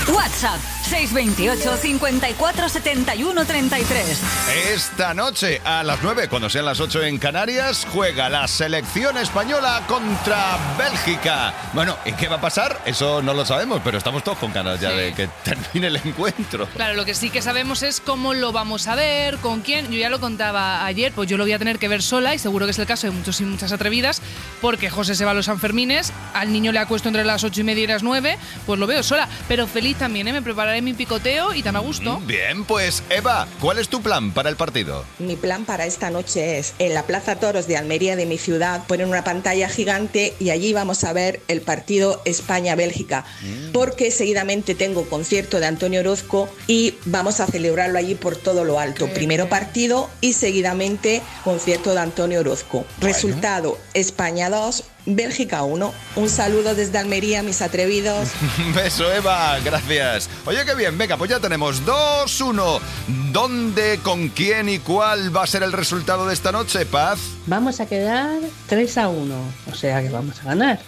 WhatsApp 628 54 71 33. Esta noche a las 9, cuando sean las 8 en Canarias, juega la selección española contra Bélgica. Bueno, ¿y qué va a pasar? Eso no lo sabemos, pero estamos todos con ganas ya de que termine el encuentro. Claro, lo que sí que sabemos es cómo lo vamos a ver, con quién. Yo ya lo contaba ayer, pues yo lo voy a tener que ver sola, y seguro que es el caso de muchos y muchas atrevidas, porque José se va a los Sanfermines, al niño le acuesto entre las 8:30 y las 9, pues lo veo sola. Pero feliz también, ¿eh? Me prepararé mi picoteo y tan a gusto. Bien, pues Eva, ¿cuál es tu plan para el partido? Mi plan para esta noche es, en la Plaza Toros de Almería de mi ciudad, poner una pantalla gigante y allí vamos a ver el partido España-Bélgica, porque seguidamente tengo concierto de Antonio Orozco y vamos a celebrarlo allí por todo lo alto. Primero partido y seguidamente concierto de Antonio Orozco. Resultado, España 2, Bélgica 1. Un saludo desde Almería, mis atrevidos. Un beso, Eva, gracias. Oye, qué bien, venga, pues ya tenemos 2-1. ¿Dónde, con quién y cuál va a ser el resultado de esta noche, Paz? Vamos a quedar 3-1, o sea que vamos a ganar.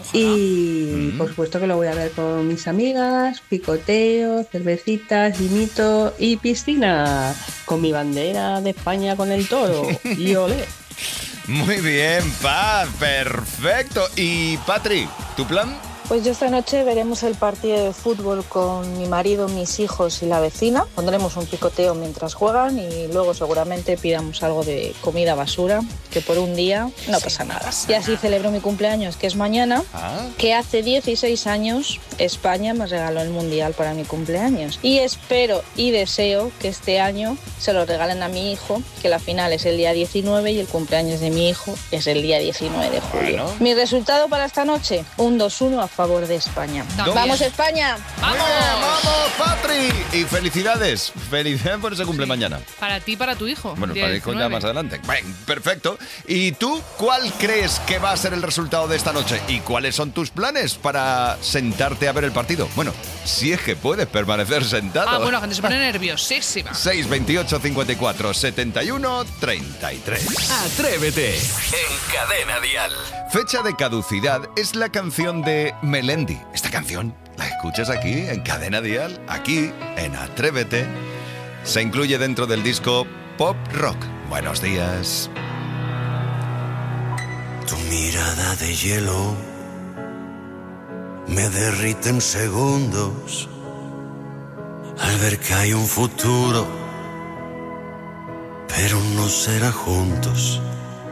Y por supuesto que lo voy a ver con mis amigas, picoteo, cervecitas, vinito y piscina, con mi bandera de España con el toro. Y olé. Muy bien, Paz, perfecto. Y Patri, ¿tu plan? Pues yo esta noche veremos el partido de fútbol con mi marido, mis hijos y la vecina. Pondremos un picoteo mientras juegan y luego seguramente pidamos algo de comida basura, que por un día no pasa nada. Y así celebro mi cumpleaños, que es mañana, que hace 16 años España me regaló el Mundial para mi cumpleaños. Y espero y deseo que este año se lo regalen a mi hijo, que la final es el día 19 y el cumpleaños de mi hijo es el día 19 de julio. Bueno. Mi resultado para esta noche, un 2-1 a favor de España. ¡Vamos, España! ¡Vamos! Muy bien, ¡vamos, Patri! Y felicidades. Felicidades por ese cumple mañana. Para ti y para tu hijo. Bueno, para el hijo ya más adelante. Bien, perfecto. ¿Y tú cuál crees que va a ser el resultado de esta noche? ¿Y cuáles son tus planes para sentarte a ver el partido? Bueno, si es que puedes permanecer sentado. Bueno, gente se pone nerviosísima. 628 54 71 33. Atrévete en Cadena Dial. Fecha de caducidad es la canción de Melendi. Esta canción la escuchas aquí en Cadena Dial, aquí en Atrévete. Se incluye dentro del disco Pop Rock. Buenos días. Tu mirada de hielo me derrite en segundos al ver que hay un futuro, pero no será juntos.